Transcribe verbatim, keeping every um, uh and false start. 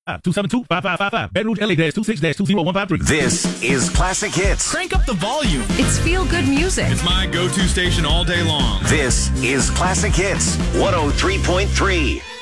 two seven two, five five five five. Baton Rouge, L A, two six two zero one five three. This is Classic Hits. Crank up the volume. It's feel-good music. It's my go-to station all day long. This is Classic Hits, one oh three point three.